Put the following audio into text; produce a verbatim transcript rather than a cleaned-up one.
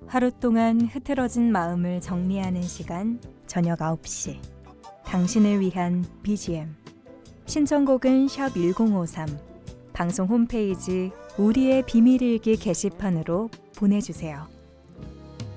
하루 동안 흐트러진 마음을 정리하는 시간, 저녁 아홉 시. 당신을 위한 비지엠. 신청곡은 샵 일공오삼. 방송 홈페이지 우리의 비밀일기 게시판으로 보내주세요.